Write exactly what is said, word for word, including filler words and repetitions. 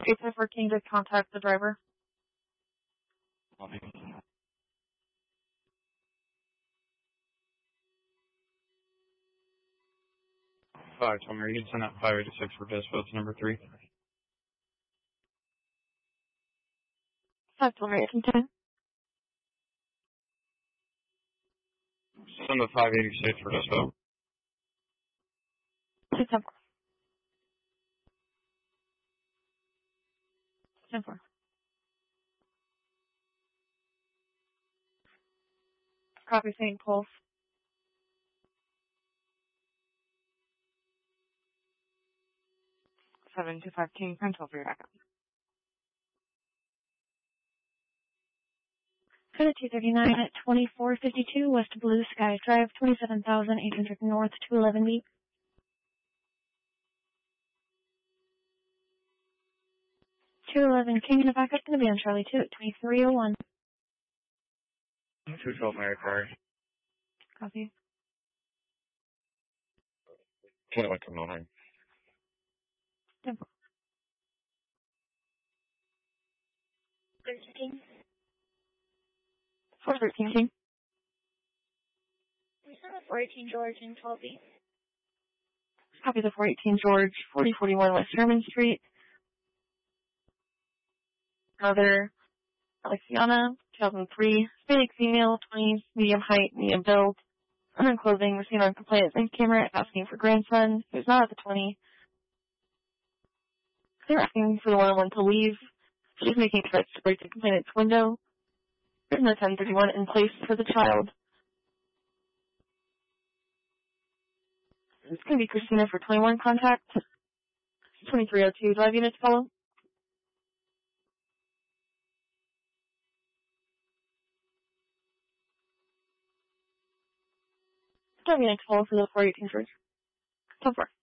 eight five four King to contact the driver. Copy. Five, Tomer, you can send out five eighty-six for dispatch number three. five Tomer, eight ten. Send the five eighty-six for dispatch. two ten four. ten four. Copy, Saint Pulse. seven two five King, ten twelve for your backup. For the two thirty-nine at twenty-four fifty-two West Blue Sky Drive, twenty-seven thousand eight hundred North, two eleven B. two eleven King in the backup, going to be on Charlie two at twenty-three oh one. two twelve Mary Prairie. Copy. twenty-one Criminal nine. ten four. thirteen. four thirteen King. We sent the four eighteen George in twelve B. Copy the four eighteen George, forty forty-one West Herman Street. Mother, Alexiana, two thousand three, Hispanic female, twenty, medium height, medium build. Under clothing, was seen on complainant's link camera asking for grandson, who's not at the twenty. They're asking for the one oh one to leave. She's making threats to break the complainant's window. There's no ten thirty-one in place for the child. It's going to be Christina for twenty-one contact. twenty-three oh two, do I have units follow? Do I have units follow for the four eighteen George? ten four.